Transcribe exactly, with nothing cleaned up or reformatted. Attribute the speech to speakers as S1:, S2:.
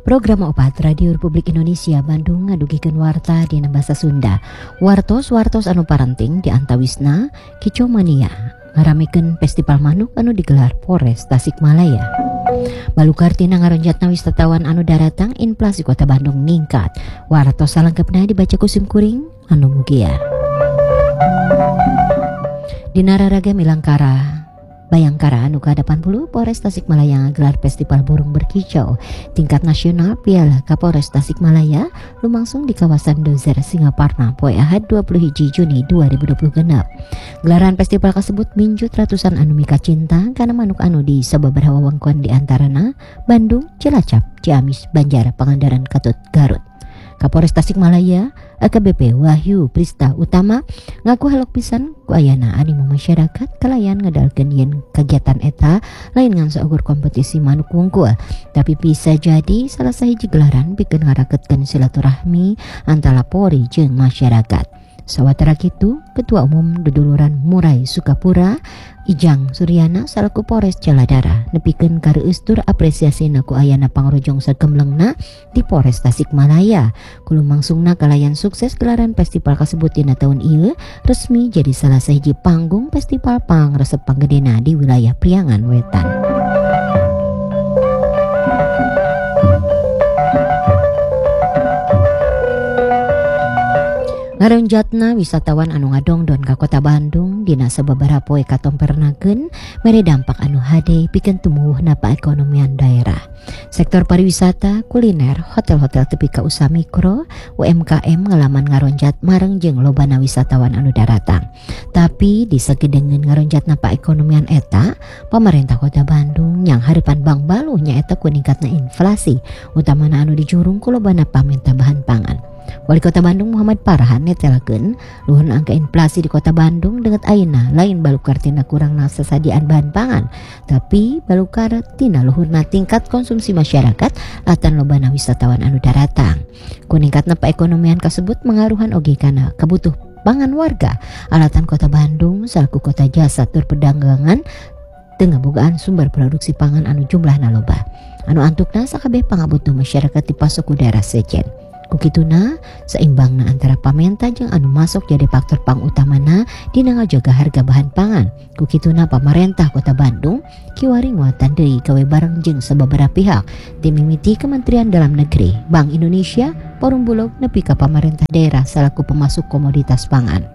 S1: Program opat Radio Republik Indonesia Bandung ngadugikeun warta dina basa Sunda. Wartos-wartos anu parenting di antawisna Kicomania ngaramikeun festival manuk anu digelar Polres Tasikmalaya. Balukar tina ngaronjatna wisatawan anu daratang inflasi Kota Bandung ningkat. Wartos salengkepna dibaca kusum kuring anu mugia. Dina raraga Milangkara Bayangkara anu ka delapan puluh Polres Tasikmalaya ngagelar festival burung berkicau tingkat nasional Piala Kapolres Tasikmalaya lumangsung di kawasan Dozer Singaparna poe Ahad dua puluh satu Juni dua ribu dua puluh genep. Gelaran festival tersebut minjut ratusan anu mika cinta kana manuk anu di sababaraha wewengkon di antarana Bandung, Cilacap, Ciamis, Banjar, Pangandaran, Katut, Garut. Kapolres Tasikmalaya A K B P Wahyu Prista Utama ngaku halok pisan ku ayana animo masyarakat kalayan ngedalkeun yen kegiatan eta lain ngan saukur kompetisi manuk wungkul, tapi bisa jadi salah sahiji gelaran pikeun ngarakeutkeun silaturahmi antara Polri jeung masyarakat. Sawatara kitu, Ketua Umum Duduluran Murai Sukapura Ijang Suryana salaku Polres Jaladara nepikeun kareueus tur apresiasina ku ayana pangrojong sagemlengna di Polres Tasikmalaya. Kudu mangsungna kalayan sukses gelaran festival kasebut dina taun ieu resmi jadi salah sahiji panggung festival pangresep panggedena di wilayah Priangan Wetan. Ngaronjatna wisatawan anu ngadongdon ka Kota Bandung dina sababaraha poe katompernakeun mere dampak anu hade pikeun tumbuhna perekonomian daerah. Sektor pariwisata, kuliner, hotel-hotel tepi ka usaha mikro, U M K M ngalaman ngaronjat mareng jeung lobana wisatawan anu daratang. Tapi di sagedengeun ngaronjatna perekonomian eta, pamarentah Kota Bandung yang hareupan Bank Baluh nyaeta ku ningkatna inflasi, utamana anu dijurung ku lobana paminta bahan pangan. Wali Kota Bandung Muhammad Farhan netelakeun luhur angka inflasi di Kota Bandung dengan ayeuna lain balukar tina kurangna sasadiaan bahan pangan, tapi balukar tina luhurna tingkat konsumsi masyarakat latan lobana wisatawan anu daratang. Kuningkatna perekonomian kasebut mengaruhan oge kana kabutuh pangan warga. Alatan Kota Bandung salaku kota jasa tur perdagangan teu ngabogaan sumber produksi pangan anu jumlahna loba. Anu antukna sakabeh pangabutuh masyarakat dipasok ku daerah sejen. Kukituna seimbangna antara pamenta jeung anu masuk jadi faktor pangutamana dina ngajaga harga bahan pangan. Kukituna pamarentah Kota Bandung kiwari nguatan deui gawe bareng jeung sababaraha pihak ti mimiti Kementerian Dalam Negeri, Bank Indonesia, Forum Bulog nepi ka pamarentah daerah salaku pemasuk komoditas pangan.